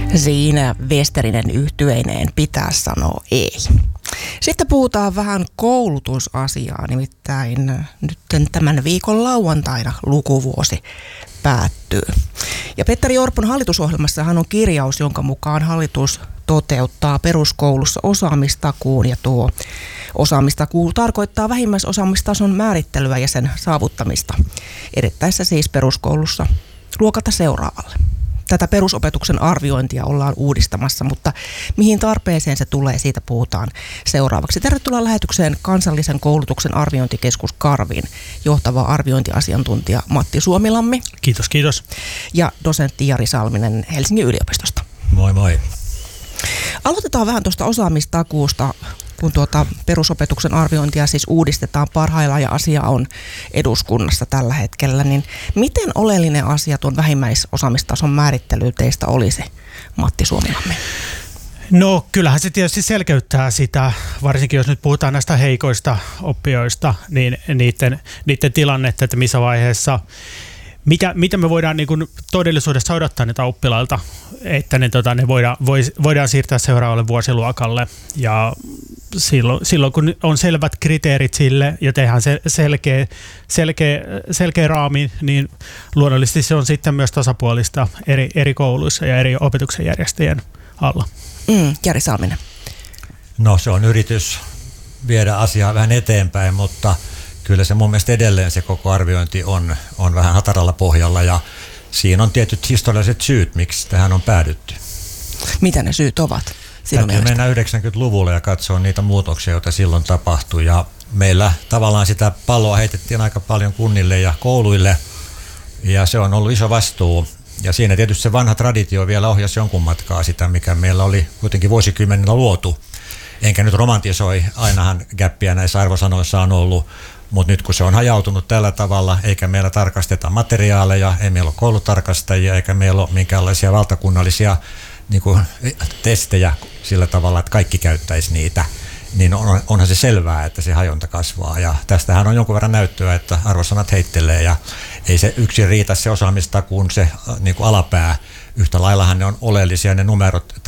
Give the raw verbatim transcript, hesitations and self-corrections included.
Siinä Westerinen yhtyeineen pitää sanoa ei. Sitten puhutaan vähän koulutusasiaa, nimittäin nyt tämän viikon lauantaina lukuvuosi päättyy. Ja Petteri Orpon hallitusohjelmassahan on kirjaus, jonka mukaan hallitus toteuttaa peruskoulussa osaamistakuun, ja tuo osaamistakuu tarkoittaa vähimmäisosaamistason määrittelyä ja sen saavuttamista, edettäessä siis peruskoulussa luokalta seuraavalle. Tätä perusopetuksen arviointia ollaan uudistamassa, mutta mihin tarpeeseen se tulee, siitä puhutaan seuraavaksi. Tervetuloa lähetykseen Kansallisen koulutuksen arviointikeskus Karvin johtava arviointiasiantuntija Matti Suomilammi. Kiitos, kiitos. Ja dosentti Jari Salminen Helsingin yliopistosta. Moi moi. Aloitetaan vähän tuosta osaamistakuusta, kun tuota perusopetuksen arviointia siis uudistetaan parhaillaan ja asia on eduskunnassa tällä hetkellä, niin miten oleellinen asia tuon vähimmäisosaamistason määrittely teistä olisi, Matti Suomilammi? No kyllähän se tietysti selkeyttää sitä, varsinkin jos nyt puhutaan näistä heikoista oppijoista, niin niiden, niiden tilannetta, että missä vaiheessa Mitä, mitä me voidaan niin kuin todellisuudessa odottaa niitä oppilailta, että ne, tota, ne voidaan, vois, voidaan siirtää seuraavalle vuosiluokalle. Ja silloin, silloin kun on selvät kriteerit sille ja tehdään se selkeä, selkeä, selkeä raami, niin luonnollisesti se on sitten myös tasapuolista eri, eri kouluissa ja eri opetuksen järjestäjien alla. Mm, Jari Salminen. No se on yritys viedä asiaa vähän eteenpäin, mutta kyllä se mun mielestä edelleen se koko arviointi on, on vähän hataralla pohjalla ja siinä on tietyt historialliset syyt, miksi tähän on päädytty. Mitä ne syyt ovat? Täytyy mennä yhdeksänkymmentäluvulle ja katsoa niitä muutoksia, joita silloin tapahtui. Ja meillä tavallaan sitä palloa heitettiin aika paljon kunnille ja kouluille ja se on ollut iso vastuu. Ja siinä tietysti se vanha traditio vielä ohjasi jonkun matkaa sitä, mikä meillä oli kuitenkin vuosikymmenillä luotu. Enkä nyt romantisoi, ainahan gäppiä näissä arvosanoissa on ollut. Mutta nyt kun se on hajautunut tällä tavalla, eikä meillä tarkasteta materiaaleja, ei meillä ole koulutarkastajia, eikä meillä ole minkäänlaisia valtakunnallisia niin kuin, testejä sillä tavalla, että kaikki käyttäisi niitä, niin on, onhan se selvää, että se hajonta kasvaa. Ja tästähän on jonkun verran näyttöä, että arvosanat heittelee ja ei se yksin riitä se osaamistakuun se niin kuin alapää. Yhtä laillahan ne on oleellisia ne numerot